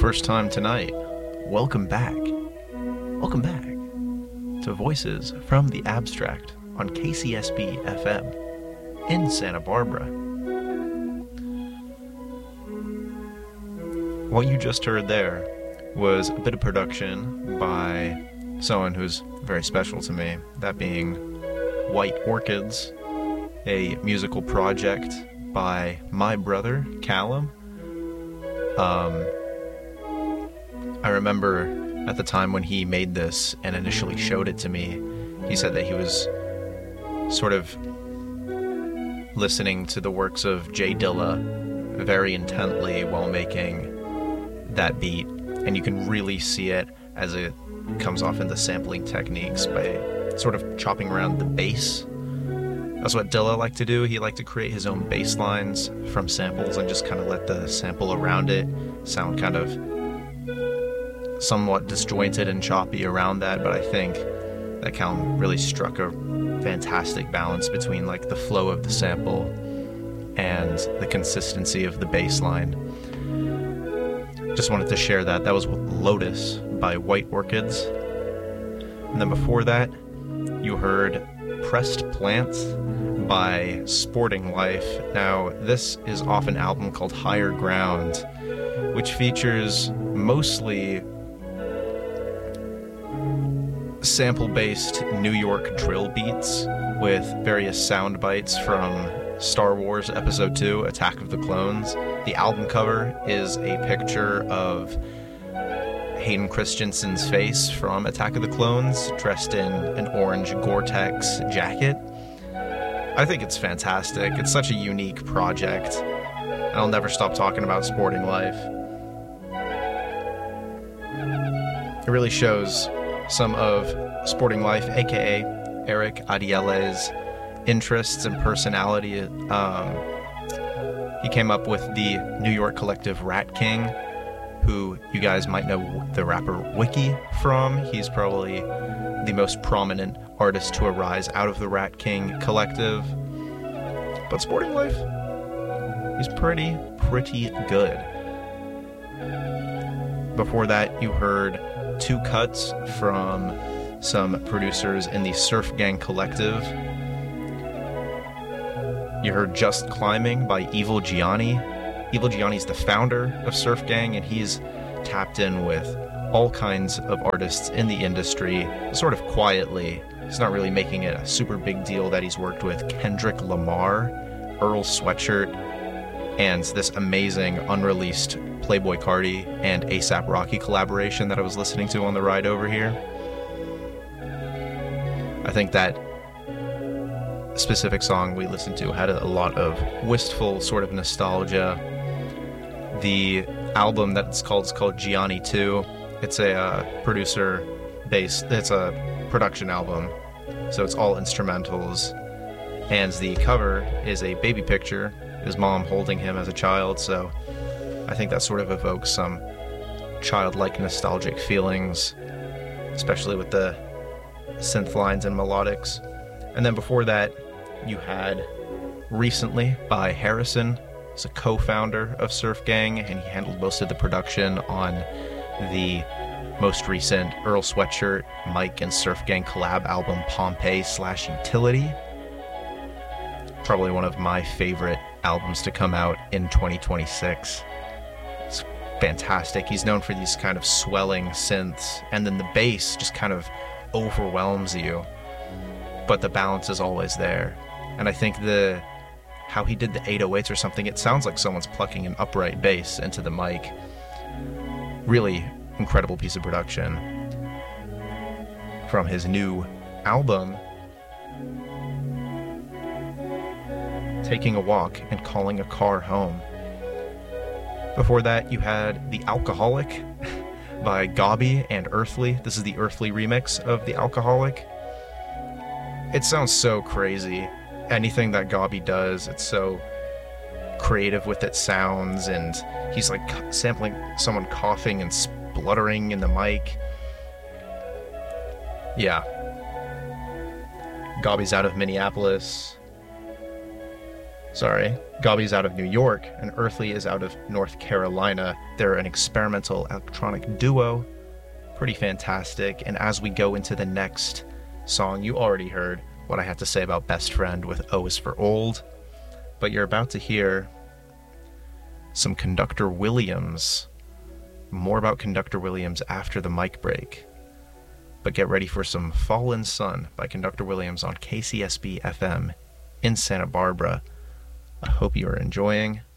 first time tonight, welcome back. Welcome back to Voices from the Abstract on KCSB FM in Santa Barbara. What you just heard there was a bit of production by someone who's very special to me, that being White Orchids, a musical project by my brother, Callum. I remember at the time when he made this and initially showed it to me, he said that he was sort of listening to the works of Jay Dilla very intently while making that beat, and you can really see it as it comes off in the sampling techniques by sort of chopping around the bass. That's what Dilla liked to do. He liked to create his own bass lines from samples and just kind of let the sample around it sound kind of somewhat disjointed and choppy around that, but I think that Callum really struck a fantastic balance between like the flow of the sample and the consistency of the bass line. Just wanted to share that. That was Lotus by White Orchids. And then before that, you heard Pressed Plants by Sporting Life. Now, this is off an album called Higher Ground, which features mostly sample-based New York drill beats with various sound bites from Star Wars Episode 2, Attack of the Clones. The album cover is a picture of Hayden Christensen's face from Attack of the Clones, dressed in an orange Gore-Tex jacket. I think it's fantastic. It's such a unique project, and I'll never stop talking about Sporting Life. It really shows some of Sporting Life, aka Eric Adiele's interests and personality. He came up with the New York collective Rat King, who you guys might know the rapper Wiki from. He's probably the most prominent artist to arise out of the Rat King collective. But Sporting Life, he's pretty good. Before that, you heard two cuts from some producers in the Surf Gang collective. You heard Just Climbing by Evil Gianni. Evil Gianni's the founder of Surf Gang, and he's tapped in with all kinds of artists in the industry, sort of quietly. He's not really making it a super big deal that he's worked with Kendrick Lamar, Earl Sweatshirt, and this amazing unreleased Playboi Carti and A$AP Rocky collaboration that I was listening to on the ride over here. I think that specific song we listened to had a lot of wistful sort of nostalgia. The album that it's called Gianni 2. It's a it's a production album, so it's all instrumentals, and the cover is a baby picture, his mom holding him as a child, so I think that sort of evokes some childlike nostalgic feelings, especially with the synth lines and melodics. And then before that, you had Recently by Harrison. He's a co-founder of Surf Gang, and he handled most of the production on the most recent Earl Sweatshirt, Mike, and Surf Gang collab album Pompeii/Utility. Probably one of my favorite albums to come out in 2026. It's fantastic. He's known for these kind of swelling synths, and then the bass just kind of overwhelms you, but the balance is always there. And I think how he did the 808s or something, it sounds like someone's plucking an upright bass into the mic. Really incredible piece of production from his new album, Taking a Walk and Calling a Car Home. Before that, you had The Alcoholic by Gabi and Earthly. This is the Earthly remix of The Alcoholic. It sounds so crazy. Anything that Gabi does, it's so creative with its sounds, and he's like sampling someone coughing and spluttering in the mic. Yeah. Gabi's out of Minneapolis. Sorry. Gabi's out of New York, and Earthly is out of North Carolina. They're an experimental electronic duo. Pretty fantastic. And as we go into the next song, you already heard what I had to say about Best Friend with O is for Old. But you're about to hear some Conductor Williams. More about Conductor Williams after the mic break. But get ready for some Fallen Sun by Conductor Williams on KCSB FM in Santa Barbara. I hope you are enjoying